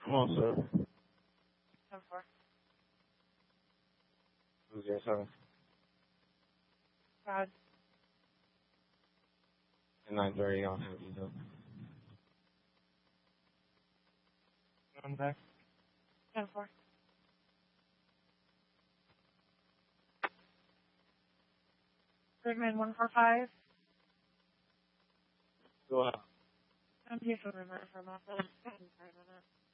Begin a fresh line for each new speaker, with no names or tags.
Come on, sir.
10-4.
207.
God.
930 on him, you know. On back.
10-4. Bergman 145.
Go out.
I'm here for revert from office. Sorry about that.